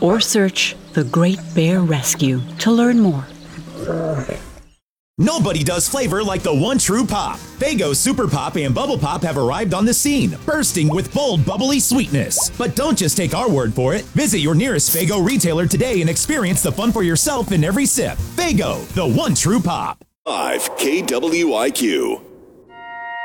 or search The Great Bear Rescue to learn more. Nobody does flavor like the one true pop. Faygo Super Pop and Bubble Pop have arrived on the scene, bursting with bold, bubbly sweetness. But don't just take our word for it. Visit your nearest Faygo retailer today and experience the fun for yourself in every sip. Faygo, the one true pop. 5 KWIQ.